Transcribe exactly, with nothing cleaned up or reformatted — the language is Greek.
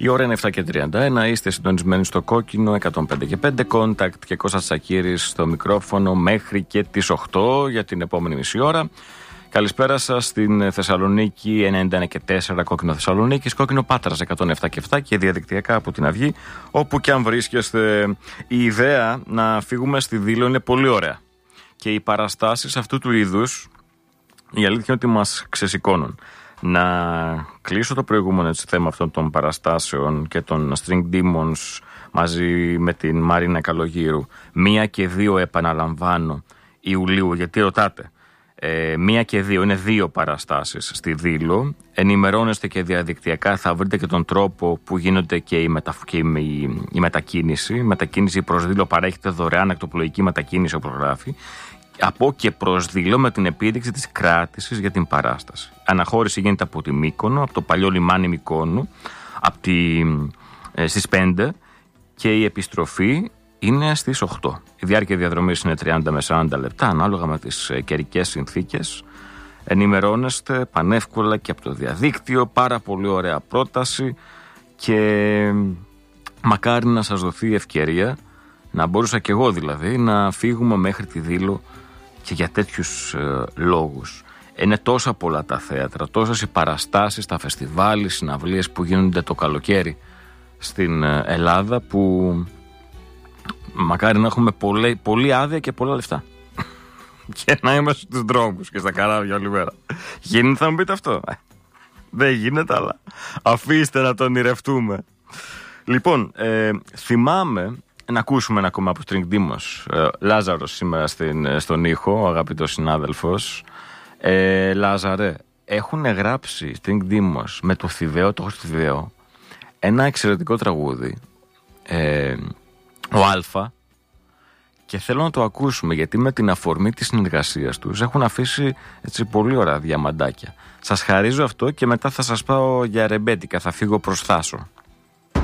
Η ώρα είναι επτά και τριάντα ένα, είστε συντονισμένοι στο Κόκκινο εκατόν πέντε και πέντε, Contact και Κώστας Τσακίρης στο μικρόφωνο μέχρι και τις οκτώ για την επόμενη μισή ώρα. Καλησπέρα σας στην Θεσσαλονίκη ενενήντα ένα και τέσσερα, Κόκκινο Θεσσαλονίκης, Κόκκινο Πάτρας εκατόν επτά και επτά και διαδικτυακά από την Αυγή. Όπου και αν βρίσκεστε, η ιδέα να φύγουμε στη Δήλο είναι πολύ ωραία. Και οι παραστάσεις αυτού του είδους, η αλήθεια είναι ότι μας ξεσηκώνουν. Να κλείσω το προηγούμενο έτσι, θέμα αυτών των παραστάσεων και των String Demons μαζί με την Μαρίνα Καλογύρου. Μία και δύο, επαναλαμβάνω, Ιουλίου, γιατί ρωτάτε. Ε, μία και δύο, είναι δύο παραστάσεις στη Δήλο. Ενημερώνεστε και διαδικτυακά, θα βρείτε και τον τρόπο που γίνονται και η, μετα... και η... η μετακίνηση. Η μετακίνηση προς Δήλο παρέχεται δωρεάν ακτοπλοϊκή μετακίνηση, όπως γράφει. Από και προς Δήλο με την επίδειξη της κράτησης για την παράσταση. Αναχώρηση γίνεται από τη Μύκονο, από το παλιό λιμάνι Μυκόνου, από τη... ε, στις πέντε και η επιστροφή είναι στις οκτώ. Η διάρκεια διαδρομής είναι τριάντα με σαράντα λεπτά, ανάλογα με τις καιρικές συνθήκες. Ενημερώνεστε πανεύκολα και από το διαδίκτυο. Πάρα πολύ ωραία πρόταση και μακάρι να σας δοθεί η ευκαιρία, να μπορούσα κι εγώ δηλαδή, να φύγουμε μέχρι τη Δήλο και για τέτοιους ε, λόγους. Είναι τόσα πολλά τα θέατρα, τόσες οι παραστάσεις, τα φεστιβάλ, οι συναυλίες που γίνονται το καλοκαίρι στην Ελλάδα, που μακάρι να έχουμε πολλή, πολλή άδεια και πολλά λεφτά. Και να είμαστε στους δρόμους και στα καράβια όλη μέρα. Γίνεται, θα μου πείτε αυτό? Δεν γίνεται, αλλά αφήστε να το ονειρευτούμε. Λοιπόν, ε, θυμάμαι να ακούσουμε ένα κομμάτι από String Demons. Ε, Λάζαρος σήμερα στην, στον ήχο, ο αγαπητός συνάδελφος. Ε, Λάζαρε, έχουν γράψει String Demons με το Θηβαίο, το Θηβαίο, ένα εξαιρετικό τραγούδι. Ε, ο Αλφα, και θέλω να το ακούσουμε γιατί με την αφορμή της συνεργασίας τους έχουν αφήσει έτσι πολύ ωραία διαμαντάκια. Σας χαρίζω αυτό και μετά θα σας πάω για ρεμπέτικα, θα φύγω προς Θάσο.